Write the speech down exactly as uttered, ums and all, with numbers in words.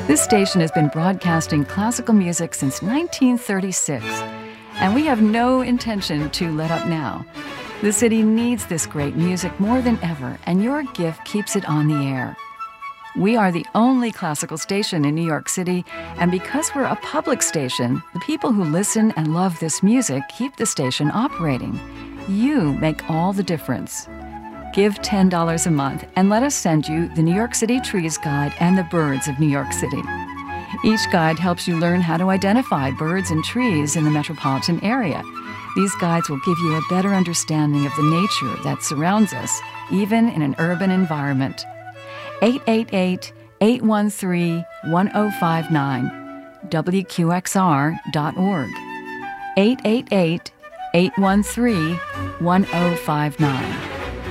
This station has been broadcasting classical music since nineteen thirty-six, and we have no intention to let up now. The city needs this great music more than ever, and your gift keeps it on the air. We are the only classical station in New York City, and because we're a public station, the people who listen and love this music keep the station operating. You make all the difference. Give ten dollars a month and let us send you the New York City Trees Guide and the Birds of New York City. Each guide helps you learn how to identify birds and trees in the metropolitan area. These guides will give you a better understanding of the nature that surrounds us, even in an urban environment. eight eight eight, eight one three, one zero five nine, W Q X R dot org. eight eight eight, eight one three, one zero five nine.